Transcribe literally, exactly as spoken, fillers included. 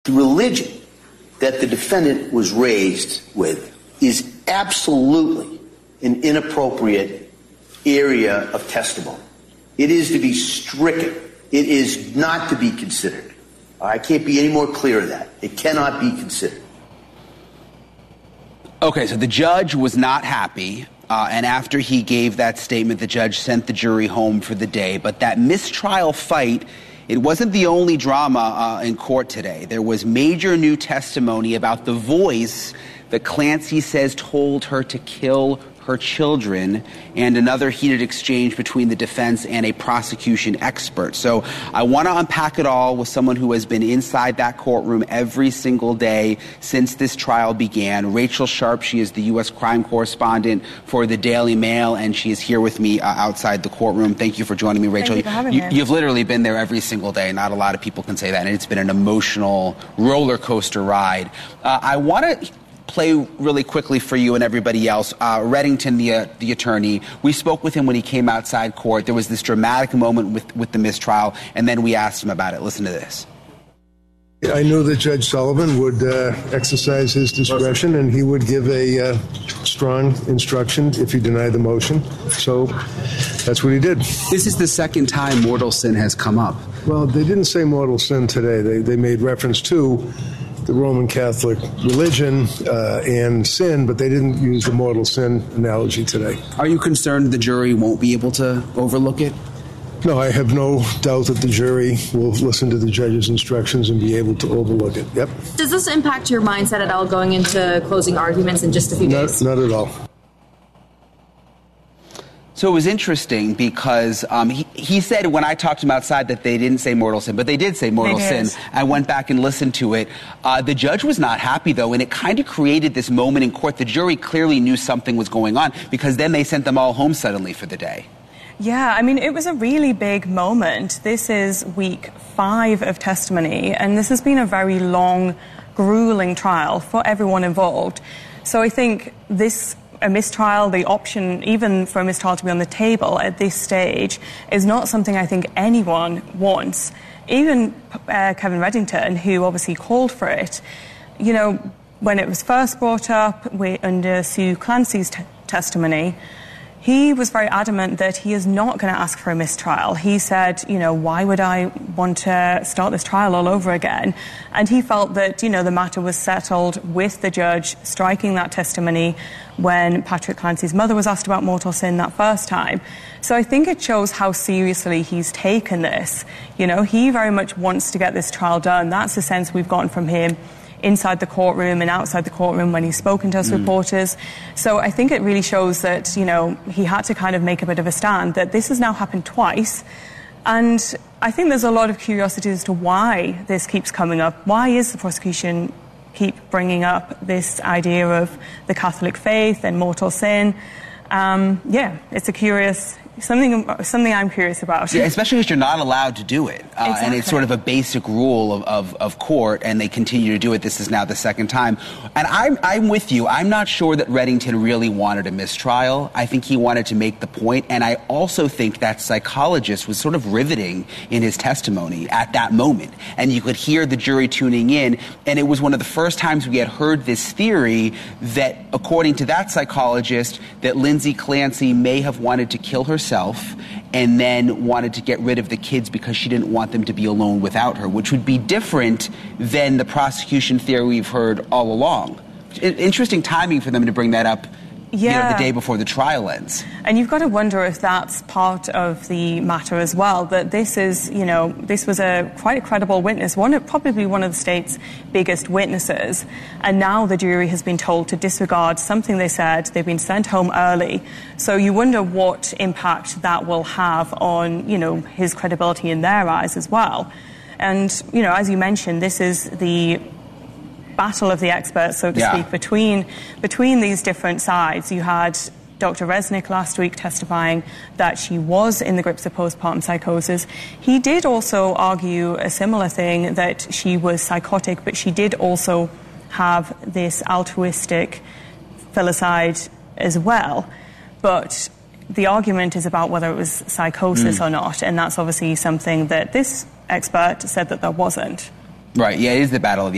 The religion that the defendant was raised with is absolutely an inappropriate area of testimony. It is to be stricken. It is not to be considered. I can't be any more clear of that. It cannot be considered. Okay, so the judge was not happy, uh, and after he gave that statement, the judge sent the jury home for the day. But that mistrial fight, it wasn't the only drama uh, in court today. There was major new testimony about the voice that Clancy says told her to kill her children, and another heated exchange between the defense and a prosecution expert. So I want to unpack it all with someone who has been inside that courtroom every single day since this trial began. Rachel Sharp, she is the U S crime correspondent for the Daily Mail, and she is here with me uh, outside the courtroom. Thank you for joining me, Rachel. Thank you for having you, me. You've literally been there every single day. Not a lot of people can say that, and it's been an emotional roller coaster ride. Uh, I want to play really quickly for you and everybody else. Uh, Reddington, the uh, the attorney, we spoke with him when he came outside court. There was this dramatic moment with, with the mistrial, and then we asked him about it. Listen to this. I knew that Judge Sullivan would uh, exercise his discretion, and he would give a uh, strong instruction if he denied the motion. So that's what he did. This is the second time mortal sin has come up. Well, they didn't say mortal sin today. They, they made reference to the Roman Catholic religion uh, and sin, but they didn't use the mortal sin analogy today. Are you concerned the jury won't be able to overlook it? No, I have no doubt that the jury will listen to the judge's instructions and be able to overlook it. Yep. Does this impact your mindset at all going into closing arguments in just a few not, days? Not at all. So it was interesting because um, he, he said when I talked to him outside that they didn't say mortal sin, but they did say mortal sin. I went back and listened to it. Uh, the judge was not happy, though, and it kind of created this moment in court. The jury clearly knew something was going on because then they sent them all home suddenly for the day. Yeah, I mean, it was a really big moment. This is week five of testimony, and this has been a very long, grueling trial for everyone involved. So I think this a mistrial, the option even for a mistrial to be on the table at this stage is not something I think anyone wants. Even uh, Kevin Reddington, who obviously called for it, you know, when it was first brought up we, under Sue Clancy's t- testimony, he was very adamant that he is not going to ask for a mistrial. He said, you know, why would I want to start this trial all over again? And he felt that, you know, the matter was settled with the judge striking that testimony when Patrick Clancy's mother was asked about mortal sin that first time. So I think it shows how seriously he's taken this. You know, he very much wants to get this trial done. That's the sense we've gotten from him inside the courtroom and outside the courtroom when he's spoken to us mm. reporters. So I think it really shows that, you know, he had to kind of make a bit of a stand, that this has now happened twice. And I think there's a lot of curiosity as to why this keeps coming up. Why is the prosecution keep bringing up this idea of the Catholic faith and mortal sin? Um, yeah, it's a curious... Something something I'm curious about. Yeah, especially because you're not allowed to do it. Uh, exactly. And it's sort of a basic rule of, of, of court, and they continue to do it. This is now the second time. And I'm, I'm with you. I'm not sure that Reddington really wanted a mistrial. I think he wanted to make the point. And I also think that psychologist was sort of riveting in his testimony at that moment. And you could hear the jury tuning in. And it was one of the first times we had heard this theory that, according to that psychologist, that Lindsay Clancy may have wanted to kill herself and then wanted to get rid of the kids because she didn't want them to be alone without her, which would be different than the prosecution theory we've heard all along. Interesting timing for them to bring that up, yeah. you know, the day before the trial ends. And you've got to wonder if that's part of the matter as well, that this is, you know, this was a quite a credible witness, one of, probably one of the state's biggest witnesses, and now the jury has been told to disregard something they said. They've been sent home early. So you wonder what impact that will have on, you know, his credibility in their eyes as well. And, you know, as you mentioned, this is the battle of the experts, so to yeah. speak, between between these different sides. You had Doctor Resnick last week testifying that she was in the grips of postpartum psychosis. He did also argue a similar thing, that she was psychotic, but she did also have this altruistic filicide as well. But the argument is about whether it was psychosis mm. or not, and that's obviously something that this expert said that there wasn't. Right, yeah, it is the battle of the